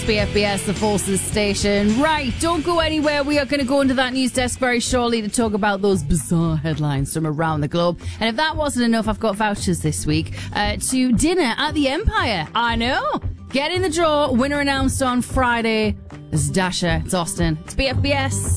BFBS, the Forces station. Right, don't go anywhere. We are going to go into that news desk very shortly to talk about those bizarre headlines from around the globe. And if that wasn't enough, I've got vouchers this week to dinner at the Empire. I know. Get in the draw. Winner announced on Friday. This is Dasha. It's Austin. It's BFBS.